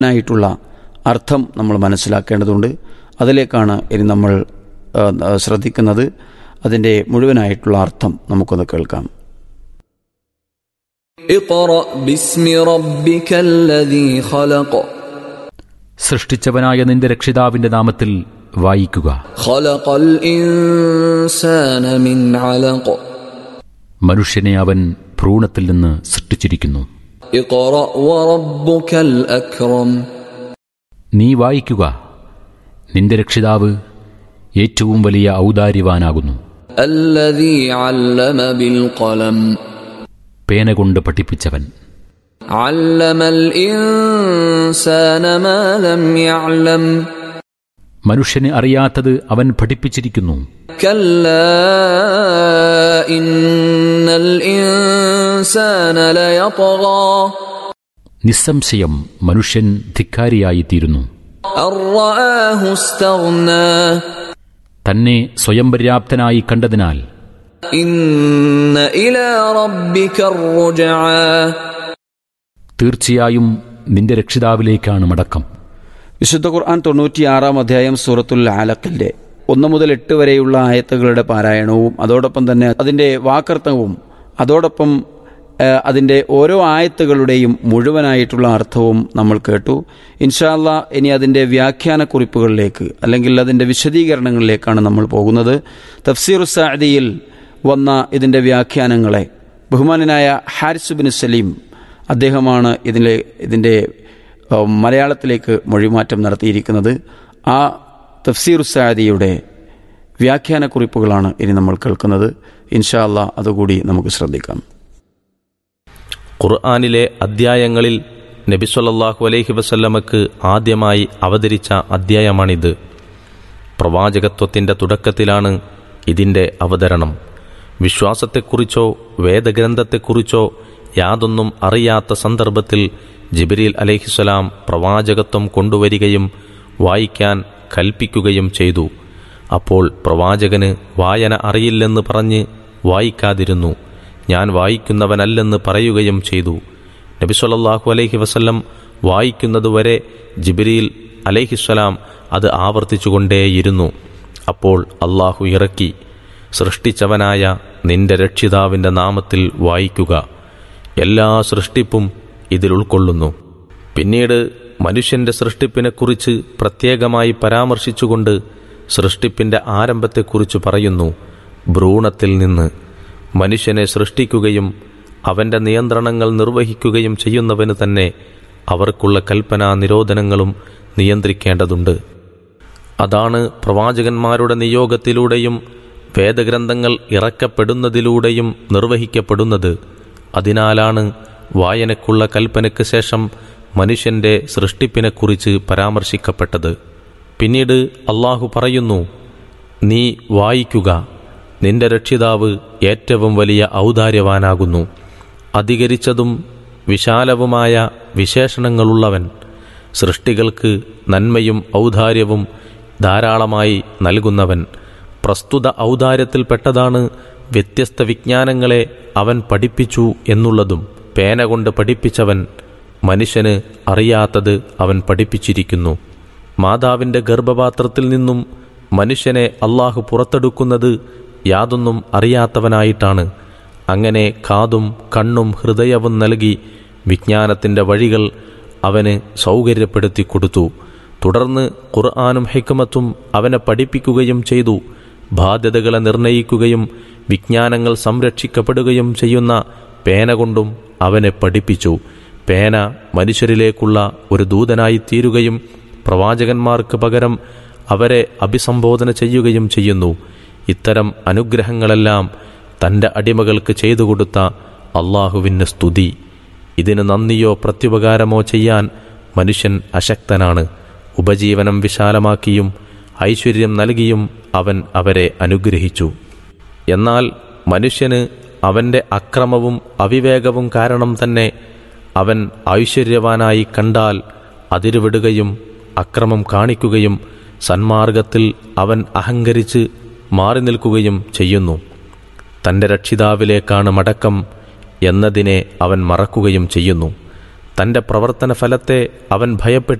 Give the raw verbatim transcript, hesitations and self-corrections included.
ായിട്ടുള്ള അർത്ഥം നമ്മൾ മനസ്സിലാക്കേണ്ടതുണ്ട്. അതിലേക്കാണ് ഇനി നമ്മൾ ശ്രദ്ധിക്കുന്നത്. അതിൻ്റെ മുഴുവനായിട്ടുള്ള അർത്ഥം നമുക്കൊന്ന് കേൾക്കാം. സൃഷ്ടിച്ചവനായ നിന്റെ രക്ഷിതാവിന്റെ നാമത്തിൽ വായിക്കുക. മനുഷ്യനെ അവൻ ഭ്രൂണത്തിൽ നിന്ന് സൃഷ്ടിച്ചിരിക്കുന്നു. നീ വായിക്കുക, നിന്റെ രക്ഷിതാവ് ഏറ്റവും വലിയ ഔദാര്യവാനാകുന്നു. പേന കൊണ്ട് പഠിപ്പിച്ചവൻ. മനുഷ്യന് അറിയാത്തത് അവൻ പഠിപ്പിച്ചിരിക്കുന്നു. നിസ്സംശയം മനുഷ്യൻ ധിക്കാരിയായിത്തീരുന്നു. തന്നെ സ്വയം പര്യാപ്തനായി കണ്ടതിനാൽ തീർച്ചയായും നിന്റെ രക്ഷിതാവിലേക്കാണ് മടക്കം. വിശുദ്ധ ഖുർആൻ തൊണ്ണൂറ്റിയാറാം അധ്യായം സൂറത്തുൽ അലഖിന്റെ ഒന്ന് മുതൽ എട്ട് വരെയുള്ള ആയത്തുകളുടെ പാരായണവും അതോടൊപ്പം തന്നെ അതിൻ്റെ വാക്കർത്ഥവും അതോടൊപ്പം അതിൻ്റെ ഓരോ ആയത്തുകളുടെയും മുഴുവനായിട്ടുള്ള അർത്ഥവും നമ്മൾ കേട്ടു. ഇൻഷാ അല്ലാ ഇനി അതിൻ്റെ വ്യാഖ്യാനക്കുറിപ്പുകളിലേക്ക് അല്ലെങ്കിൽ അതിൻ്റെ വിശദീകരണങ്ങളിലേക്കാണ് നമ്മൾ പോകുന്നത്. തഫ്സീറു സഅദിയിൽ വന്ന ഇതിൻ്റെ വ്യാഖ്യാനങ്ങളെ ബഹുമാനനായ ഹാരിസ് ബിൻ സലീം അദ്ദേഹമാണ് ഇതിലെ ഇതിൻ്റെ മലയാളത്തിലേക്ക് മൊഴിമാറ്റം നടത്തിയിരിക്കുന്നത്. ആ തഫ്സീറു സഅദിയുടെ വ്യാഖ്യാനക്കുറിപ്പുകളാണ് ഇനി നമ്മൾ കേൾക്കുന്നത്. ഇൻഷാ അല്ലാ അതുകൂടി നമുക്ക് ശ്രദ്ധിക്കാം. ഖുർആനിലെ അദ്ധ്യായങ്ങളിൽ നബി സല്ലല്ലാഹു അലൈഹി വസല്ലമക്ക് ആദ്യമായി അവതരിച്ച അദ്ധ്യായമാണിത്. പ്രവാചകത്വത്തിൻ്റെ തുടക്കത്തിലാണ് ഇതിൻ്റെ അവതരണം. വിശ്വാസത്തെക്കുറിച്ചോ വേദഗ്രന്ഥത്തെക്കുറിച്ചോ യാതൊന്നും അറിയാത്ത സന്ദർഭത്തിൽ ജിബ്രീൽ അലൈഹിസ്സലാം പ്രവാചകത്വം കൊണ്ടുവരികയും വായിക്കാൻ കൽപ്പിക്കുകയും ചെയ്തു. അപ്പോൾ പ്രവാചകന് വായന അറിയില്ലെന്ന് പറഞ്ഞ് വായിക്കാതിരുന്നു. ഞാൻ വായിക്കുന്നവനല്ലെന്ന് പറയുകയും ചെയ്തു. നബി സല്ലല്ലാഹു അലൈഹി വസല്ലം വായിക്കുന്നതുവരെ ജിബ്രീൽ അലൈഹിസ്സലാം അത് ആവർത്തിച്ചുകൊണ്ടേയിരുന്നു. അപ്പോൾ അള്ളാഹു ഇറക്കി, സൃഷ്ടിച്ചവനായ നിന്റെ രക്ഷിതാവിൻ്റെ നാമത്തിൽ വായിക്കുക. എല്ലാ സൃഷ്ടിപ്പും ഇതിൽ ഉൾക്കൊള്ളുന്നു. പിന്നീട് മനുഷ്യൻ്റെ സൃഷ്ടിപ്പിനെക്കുറിച്ച് പ്രത്യേകമായി പരാമർശിച്ചുകൊണ്ട് സൃഷ്ടിപ്പിൻ്റെ ആരംഭത്തെക്കുറിച്ച് പറയുന്നു. ഭ്രൂണത്തിൽ നിന്ന് മനുഷ്യനെ സൃഷ്ടിക്കുകയും അവൻ്റെ നിയന്ത്രണങ്ങൾ നിർവഹിക്കുകയും ചെയ്യുന്നവന് തന്നെ അവർക്കുള്ള കൽപ്പനാ നിരോധനങ്ങളും നിയന്ത്രിക്കേണ്ടതുണ്ട്. അതാണ് പ്രവാചകന്മാരുടെ നിയോഗത്തിലൂടെയും വേദഗ്രന്ഥങ്ങൾ ഇറക്കപ്പെടുന്നതിലൂടെയും നിർവഹിക്കപ്പെടുന്നത്. അതിനാലാണ് വായനക്കുള്ള കൽപ്പനയ്ക്ക് ശേഷം മനുഷ്യൻ്റെ സൃഷ്ടിപ്പിനെക്കുറിച്ച് പരാമർശിക്കപ്പെട്ടത്. പിന്നീട് അള്ളാഹു പറയുന്നു, നീ വായിക്കുക, നിന്റെ രക്ഷിതാവ് ഏറ്റവും വലിയ ഔദാര്യവാനാകുന്നു. അധികരിച്ചതും വിശാലവുമായ വിശേഷണങ്ങളുള്ളവൻ, സൃഷ്ടികൾക്ക് നന്മയും ഔദാര്യവും ധാരാളമായി നൽകുന്നവൻ. പ്രസ്തുത ഔദാര്യത്തിൽപ്പെട്ടതാണ് വ്യത്യസ്ത വിജ്ഞാനങ്ങളെ അവൻ പഠിപ്പിച്ചു എന്നുള്ളതും. പേന കൊണ്ട് പഠിപ്പിച്ചവൻ, മനുഷ്യന് അറിയാത്തത് അവൻ പഠിപ്പിച്ചിരിക്കുന്നു. മാതാവിൻ്റെ ഗർഭപാത്രത്തിൽ നിന്നും മനുഷ്യനെ അള്ളാഹു പുറത്തെടുക്കുന്നത് യാതൊന്നും അറിയാത്തവനായിട്ടാണ്. അങ്ങനെ കാതും കണ്ണും ഹൃദയവും നൽകി വിജ്ഞാനത്തിൻ്റെ വഴികൾ അവന് സൗകര്യപ്പെടുത്തി കൊടുത്തു. തുടർന്ന് ഖുർആനും ഹിക്മത്തും അവനെ പഠിപ്പിക്കുകയും ചെയ്തു. ബാധ്യതകളെ നിർണയിക്കുകയും വിജ്ഞാനങ്ങൾ സംരക്ഷിക്കപ്പെടുകയും ചെയ്യുന്ന പേന കൊണ്ടും അവനെ പഠിപ്പിച്ചു. പേന മനുഷ്യരിലേക്കുള്ള ഒരു ദൂതനായി തീരുകയും പ്രവാചകന്മാർക്ക് പകരം അവരെ അഭിസംബോധന ചെയ്യുകയും ചെയ്യുന്നു. ഇത്തരം അനുഗ്രഹങ്ങളെല്ലാം തൻ്റെ അടിമകൾക്ക് ചെയ്തു കൊടുത്ത അള്ളാഹുവിന് സ്തുതി. ഇതിന് നന്ദിയോ പ്രത്യുപകാരമോ ചെയ്യാൻ മനുഷ്യൻ അശക്തനാണ്. ഉപജീവനം വിശാലമാക്കിയും ഐശ്വര്യം നൽകിയും അവൻ അവരെ അനുഗ്രഹിച്ചു. എന്നാൽ മനുഷ്യന് അവൻ്റെ അക്രമവും അവിവേകവും കാരണം തന്നെ അവൻ ഐശ്വര്യവാനായി കണ്ടാൽ അതിരുവിടുകയും അക്രമം കാണിക്കുകയും സന്മാർഗത്തിൽ അവൻ അഹങ്കരിച്ച് മാറി നിൽക്കുകയും ചെയ്യുന്നു. തൻ്റെ രക്ഷിതാവിലേക്കാണ് മടക്കം എന്നതിനെ അവൻ മറക്കുകയും ചെയ്യുന്നു. തന്റെ പ്രവർത്തന ഫലത്തെ അവൻ ഭയപ്പെട്ടു.